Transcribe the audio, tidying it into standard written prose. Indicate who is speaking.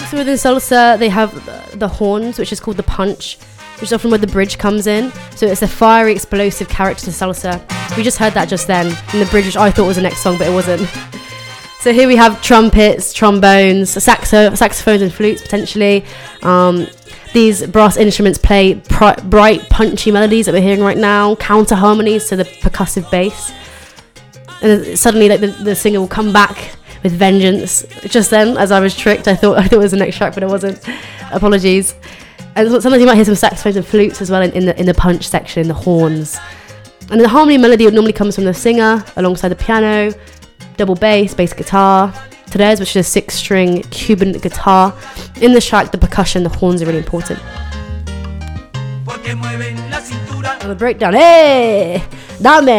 Speaker 1: So within salsa, they have the horns, which is called the punch, which is often where the bridge comes in. So it's a fiery, explosive character to salsa. We just heard that just then in the bridge, which I thought was the next song, but it wasn't. So here we have trumpets, trombones, saxophones and flutes potentially. These brass instruments play bright, punchy melodies that we're hearing right now, counter harmonies to the percussive bass. And suddenly, like the singer will come back with vengeance. Just then, as I was tricked, I thought it was the next track, but it wasn't. Apologies. And sometimes you might hear some saxophones and flutes as well in the punch section, in the horns. And the harmony melody normally comes from the singer alongside the piano, double bass guitar. Today's, which is a 6-string Cuban guitar. In this track, the percussion, the horns are really important. And the breakdown, hey, dame.